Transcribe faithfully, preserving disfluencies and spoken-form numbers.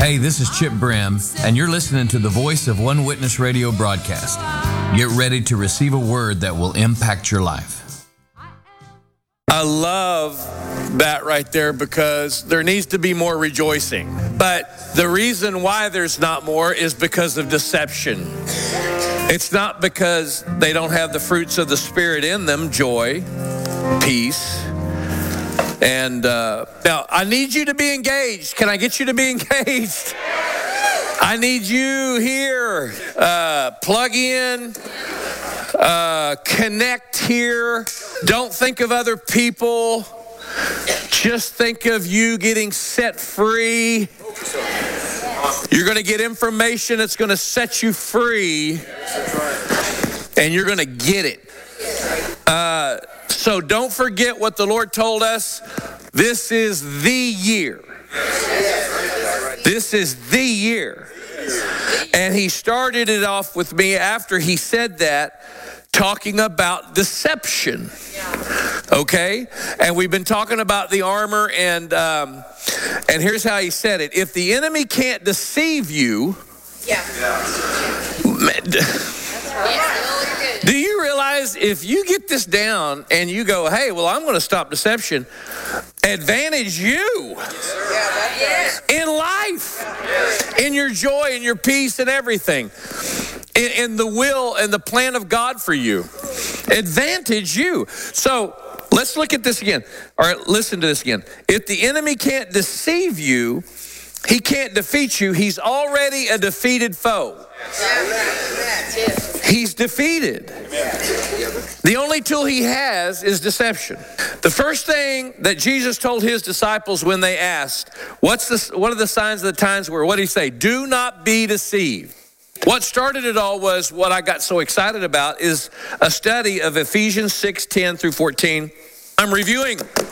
Hey, this is Chip Brim, and you're listening to the Voice of One Witness radio broadcast. Get ready to receive a word that will impact your life. I love that right there because there needs to be more rejoicing. But the reason why there's not more is because of deception. It's not because they don't have the fruits of the Spirit in them, joy, peace. And uh, now, I need you to be engaged. Can I get you to be engaged? I need you here. Uh, plug in. Uh, connect here. Don't think of other people. Just think of you getting set free. You're going to get information that's going to set you free. And you're going to get it. Uh, so don't forget what the Lord told us. This is the year. This is the year. And he started it off with me after he said that, talking about deception. Okay? And we've been talking about the armor, and um, and here's how he said it. If the enemy can't deceive you, yeah. Do you realize if you get this down and you go, hey, well, I'm going to stop deception, advantage you in life, in your joy, in your peace, and everything, in, in the will and the plan of God for you. Advantage you. So let's look at this again. All right, listen to this again. If the enemy can't deceive you, he can't defeat you. He's already a defeated foe. He's defeated. The only tool he has is deception. The first thing that Jesus told his disciples when they asked, what's the, what are the signs of the times where, what did he say? Do not be deceived. What started it all was what I got so excited about is a study of Ephesians six, ten through fourteen. I'm reviewing